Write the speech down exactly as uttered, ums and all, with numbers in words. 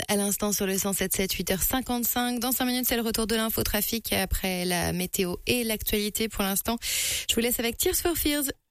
à l'instant sur le cent sept sept, huit heures cinquante-cinq. Dans cinq minutes, c'est le retour de l'infotrafic après la météo et l'actualité pour l'instant. Je vous laisse avec Tears for Fears.